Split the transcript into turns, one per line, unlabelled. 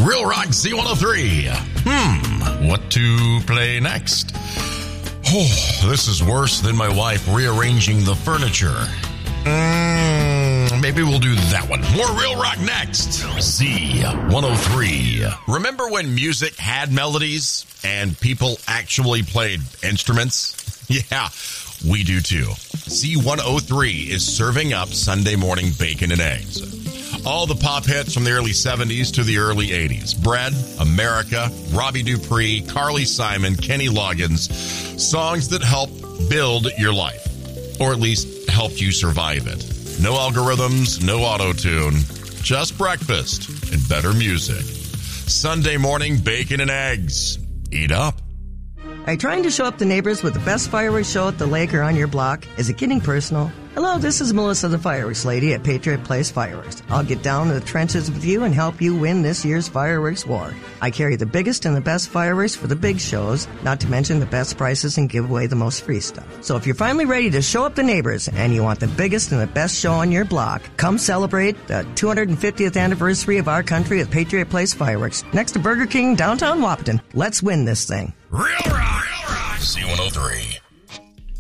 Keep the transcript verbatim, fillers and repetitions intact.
Real Rock Z one oh three. Hmm, what to play next? Oh, this is worse than my wife rearranging the furniture. Mm, maybe we'll do that one. More Real Rock next. Z one oh three. Remember when music had melodies and people actually played instruments? Yeah, we do too. Z one oh three is serving up Sunday morning bacon and eggs. All the pop hits from the early seventies to the early eighties. Bread, America, Robbie Dupree, Carly Simon, Kenny Loggins. Songs that help build your life. Or at least helped you survive it. No algorithms, no auto-tune. Just breakfast and better music. Sunday morning bacon and eggs. Eat up.
Are you trying to show up the neighbors with the best fireworks show at the lake or on your block? Is it getting personal? Hello, this is Melissa, the fireworks lady at Patriot Place Fireworks. I'll get down to the trenches with you and help you win this year's fireworks war. I carry the biggest and the best fireworks for the big shows, not to mention the best prices and give away the most free stuff. So if you're finally ready to show up the neighbors and you want the biggest and the best show on your block, come celebrate the two hundred fiftieth anniversary of our country at Patriot Place Fireworks, next to Burger King, downtown Wahpeton. Let's win this thing.
Real Rock, Real Rock. Z one oh three.